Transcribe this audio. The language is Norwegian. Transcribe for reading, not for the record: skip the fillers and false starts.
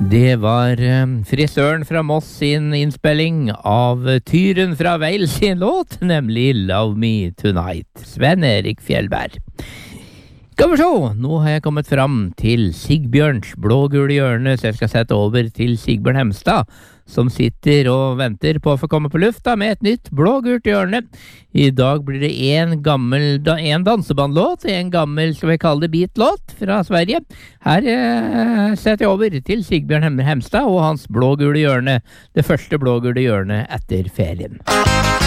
Det var frisøren fra Moss sin innspilling av Tyren fra Wales sin låt, nemlig Love Me Tonight. Sven Erik Fjellberg. Skal vi se, nå har jeg kommet fram til Sigbjørns blå-gule hjørne, så jeg skal sette over til Sigbjørn Hemstad, som sitter og venter på å få komme på lufta med et nytt blå-gult hjørne. I dag blir det en dansebandlåt, en gammel, skal vi kalle det beatlåt fra Sverige. Her setter jeg over til Sigbjørn Hemstad og hans blå-gule hjørne, det første blå-gule hjørnet etter ferien.